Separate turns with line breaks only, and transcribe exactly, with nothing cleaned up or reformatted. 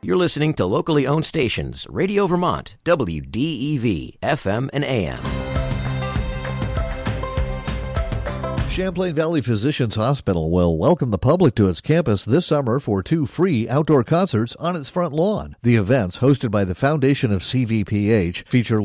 You're listening to locally owned stations, Radio Vermont, W D E V, F M and A M.
Champlain Valley Physicians Hospital will welcome the public to its campus this summer for two free outdoor concerts on its front lawn. The events, hosted by the Foundation of C V P H, feature